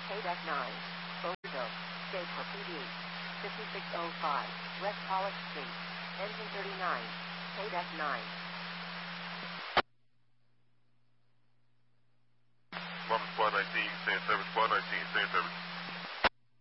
KDEC 9. Photo. State for PD. 5605. West Pollock Street. Engine 39. KDEC 9.